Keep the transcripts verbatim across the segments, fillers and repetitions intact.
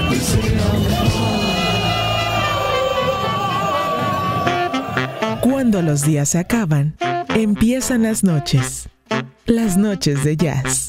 Cuando los días se acaban, empiezan las noches. Las noches de jazz.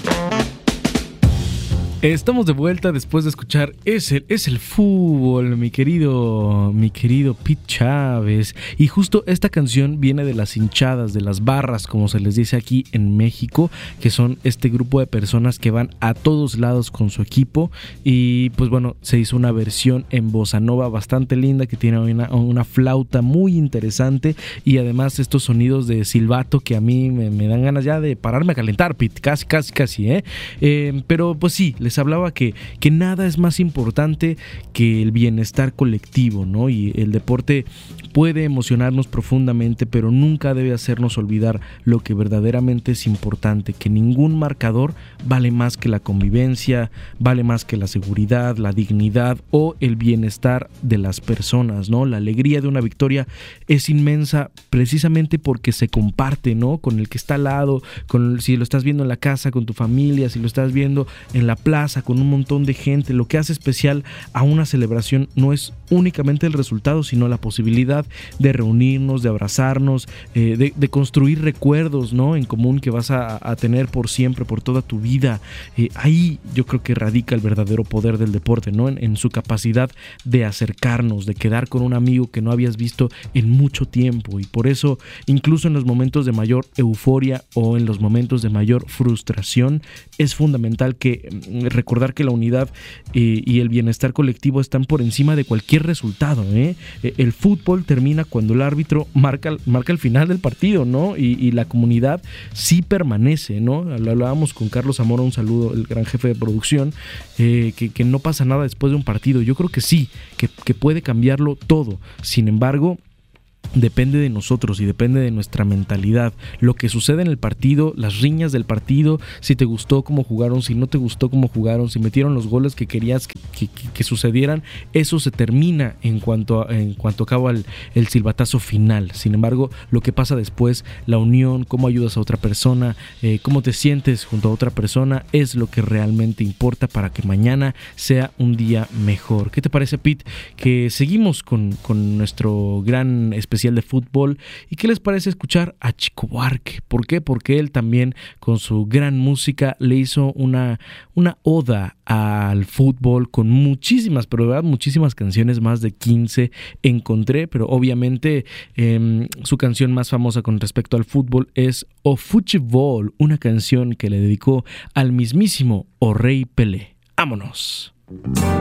Estamos de vuelta después de escuchar Es el, es el fútbol, mi querido, mi querido Pete Chávez. Y justo esta canción viene de las hinchadas, de las barras, como se les dice aquí en México, que son este grupo de personas que van a todos lados con su equipo. Y pues bueno, se hizo una versión en bossa nova bastante linda, que tiene una, una flauta muy interesante y además estos sonidos de silbato que a mí me, me dan ganas ya de pararme a calentar, Pete, casi, casi, casi, ¿eh? eh pero pues sí, les hablaba que, que nada es más importante que el bienestar colectivo, ¿no? Y el deporte puede emocionarnos profundamente, pero nunca debe hacernos olvidar lo que verdaderamente es importante, que ningún marcador vale más que la convivencia, vale más que la seguridad, la dignidad o el bienestar de las personas, ¿no? La alegría de una victoria es inmensa precisamente porque se comparte, ¿no? Con el que está al lado, con, si lo estás viendo en la casa, con tu familia, si lo estás viendo en la plaza, con un montón de gente. Lo que hace especial a una celebración no es únicamente el resultado, sino la posibilidad de reunirnos, de abrazarnos, eh, de, de construir recuerdos, ¿no? En común que vas a, a tener por siempre, por toda tu vida. Eh, ahí yo creo que radica el verdadero poder del deporte, ¿no? En, en su capacidad de acercarnos, de quedar con un amigo que no habías visto en mucho tiempo. Y por eso, incluso en los momentos de mayor euforia o en los momentos de mayor frustración, es fundamental que recordar que la unidad eh, y el bienestar colectivo están por encima de cualquier resultado, ¿eh? El fútbol termina cuando el árbitro marca, marca el final del partido, ¿no? Y, y la comunidad sí permanece, ¿no? Lo hablábamos con Carlos Zamora, un saludo, el gran jefe de producción, eh, que, que no pasa nada después de un partido. Yo creo que sí, que, que puede cambiarlo todo. Sin embargo, depende de nosotros y depende de nuestra mentalidad. Lo que sucede en el partido, las riñas del partido, si te gustó cómo jugaron, si no te gustó cómo jugaron, si metieron los goles que querías que, que, que sucedieran, eso se termina en cuanto, a, en cuanto acaba el, el silbatazo final. Sin embargo, lo que pasa después, la unión, cómo ayudas a otra persona, eh, cómo te sientes junto a otra persona, es lo que realmente importa para que mañana sea un día mejor. ¿Qué te parece, Pete? Que seguimos con, con nuestro gran especial de fútbol. ¿Y qué les parece escuchar a Chico Buarque? ¿Por qué? Porque él también con su gran música le hizo una, una oda al fútbol con muchísimas, pero de verdad muchísimas canciones, más de quince encontré, pero obviamente eh, su canción más famosa con respecto al fútbol es O Futebol, una canción que le dedicó al mismísimo O Rei Pelé. ¡Vámonos!